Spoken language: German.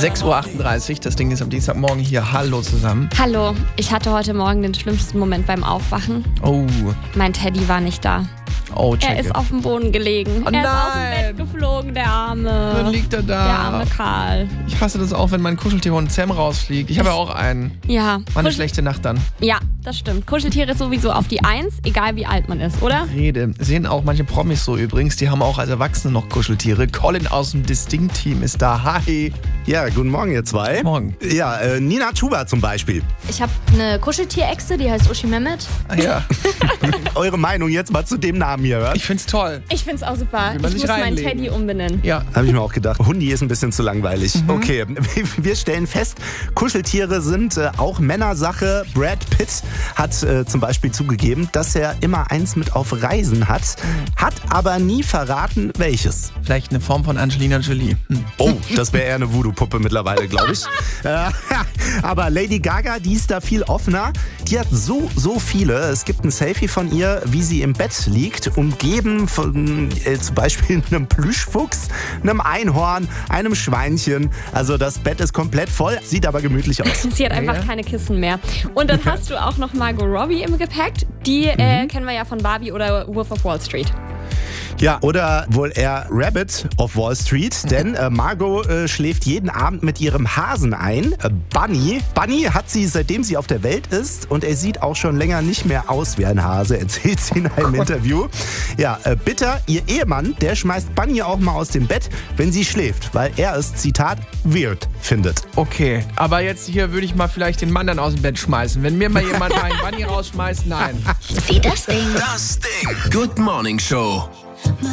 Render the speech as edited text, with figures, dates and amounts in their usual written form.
6.38 Uhr, das Ding ist am Dienstagmorgen hier. Hallo zusammen. Hallo, ich hatte heute Morgen den schlimmsten Moment beim Aufwachen. Oh, Mein Teddy war nicht da. check. Er ist auf dem Boden gelegen. Oh Er ist aus nein. dem Bett geflogen, der Arme. Dann liegt er da. Der arme Karl. Ich hasse das auch, wenn mein Kuscheltierhund Sam rausfliegt. Ich habe ja auch einen. Ja. War eine schlechte Nacht dann. Ja, das stimmt. Kuscheltiere ist sowieso auf die 1, egal wie alt man ist, oder? Rede. Sehen auch manche Promis so übrigens. Die haben auch als Erwachsene noch Kuscheltiere. Colin aus dem Distinct-Team ist da. Hi. Ja, guten Morgen, ihr zwei. Morgen. Ja, Nina Chuba zum Beispiel. Ich habe eine Kuscheltierechse, die heißt Uschi Mehmet. Ah, ja. Eure Meinung jetzt mal zu dem Namen hier, was? Ich find's toll. Ich find's auch super. Will man Ich sich muss meinen reinlegen. Teddy umbenennen. Ja. Habe ich mir auch gedacht. Hundi ist ein bisschen zu langweilig. Okay, wir stellen fest, Kuscheltiere sind auch Männersache. Brad Pitt hat zum Beispiel zugegeben, dass er immer eins mit auf Reisen hat aber nie verraten, welches. Vielleicht eine Form von Angelina Jolie. Oh, das wäre eher eine Voodoo-Puppe mittlerweile, glaube ich. Aber Lady Gaga, die ist da viel offener. Die hat so viele. Es gibt ein Selfie von ihr, wie sie im Bett liegt, umgeben von zum Beispiel einem Plüschfuchs, einem Einhorn, einem Schweinchen. Also das Bett ist komplett voll, sieht aber gemütlich aus. Sie hat einfach Ja. keine Kissen mehr. Und dann hast du auch noch Margot Robbie im Gepäck. Die kennen wir ja von Barbie oder Wolf of Wall Street. Ja, oder wohl eher Rabbit of Wall Street, denn Margot schläft jeden Abend mit ihrem Hasen ein. Bunny hat sie, seitdem sie auf der Welt ist, und er sieht auch schon länger nicht mehr aus wie ein Hase, erzählt sie in einem Interview. Ja, Bitter, ihr Ehemann, der schmeißt Bunny auch mal aus dem Bett, wenn sie schläft, weil er es, Zitat, weird findet. Okay, aber jetzt hier würde ich mal vielleicht den Mann dann aus dem Bett schmeißen. Wenn mir mal jemand einen Bunny rausschmeißt, nein. Das Ding. Good Morning Show.